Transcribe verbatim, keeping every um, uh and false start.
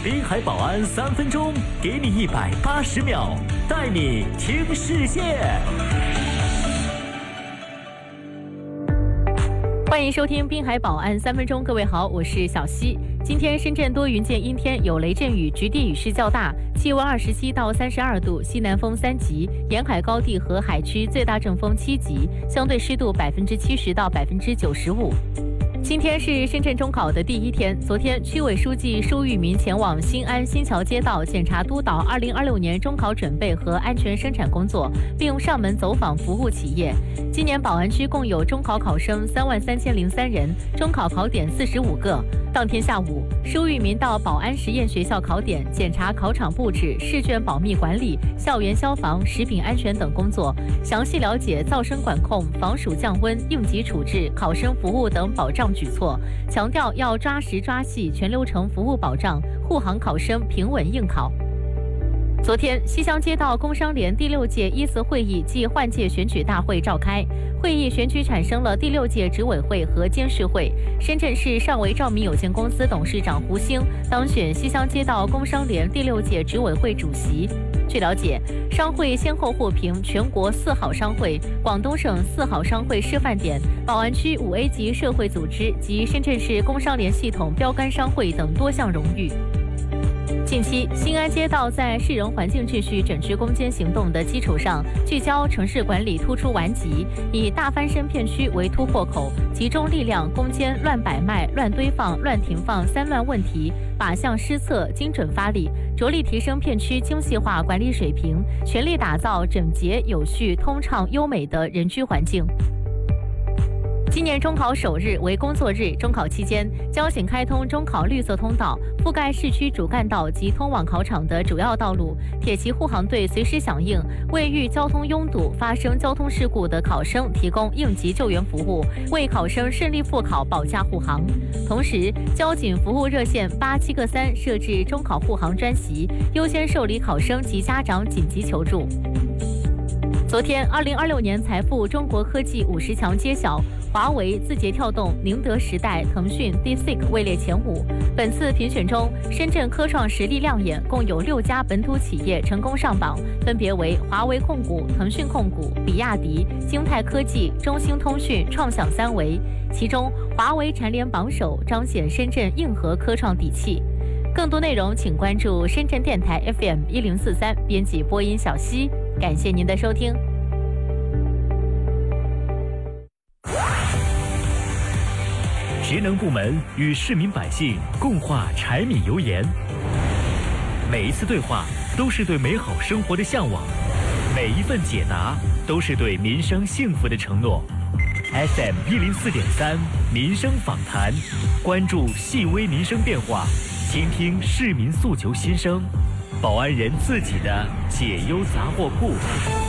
滨海保安三分钟，给你一百八十秒，带你听世界。 欢迎收听滨海保安三分钟，各位好，我是小溪。今天深圳多云见阴天，有雷阵雨，局地雨势较大，气温二十七到三十二度，西南风三级，沿海高地和海区最大阵风七级，相对湿度百分之七十到百分之九十五。今天是深圳中考的第一天，昨天区委书记舒玉民前往新安新桥街道检查督导二零二六年中考准备和安全生产工作，并上门走访服务企业。今年宝安区共有中考考生三万三千零三人，中考考点四十五个。当天下午，舒玉民到宝安实验学校考点检查考场布置、试卷保密管理、校园消防、食品安全等工作，详细了解噪声管控、防暑降温、应急处置、考生服务等保障举措，强调要抓实抓细，全流程服务保障，护航考生平稳应考。昨天，西乡街道工商联第六届一次会议暨换届选举大会召开，会议选举产生了第六届执委会和监事会。深圳市上维照明有限公司董事长胡兴当选西乡街道工商联第六届执委会主席。据了解，商会先后获评全国四好商会、广东省四好商会示范点、宝安区五 A 级社会组织及深圳市工商联系统标杆商会等多项荣誉。近期，新安街道在市容环境秩序整治攻坚行动的基础上，聚焦城市管理突出顽疾，以大翻身片区为突破口，集中力量攻坚乱摆卖、乱堆放、乱停放三乱问题，靶向施策，精准发力，着力提升片区精细化管理水平，全力打造整洁、有序、通畅、优美的人居环境。今年中考首日为工作日，中考期间，交警开通中考绿色通道，覆盖市区主干道及通往考场的主要道路。铁骑护航队随时响应，为遇交通拥堵、发生交通事故的考生提供应急救援服务，为考生顺利复考保驾护航。同时，交警服务热线八七个三设置中考护航专席，优先受理考生及家长紧急求助。昨天，二零二六年财富中国科技五十强揭晓，华为、字节跳动、宁德时代、腾讯、DeepSeek 位列前五。本次评选中，深圳科创实力亮眼，共有六家本土企业成功上榜，分别为华为控股、腾讯控股、比亚迪、京泰科技、中兴通讯、创想三维。其中，华为蝉联榜首，彰显深圳硬核科创底气。更多内容请关注深圳电台 F M 一零四三，编辑播音小溪。感谢您的收听。 职能部门与市民百姓共话柴米油盐，每一次对话都是对美好生活的向往，每一份解答都是对民生幸福的承诺。F M 一零四点三民生访谈，关注细微民生变化，倾听市民诉求心声，保安人自己的解忧杂货铺。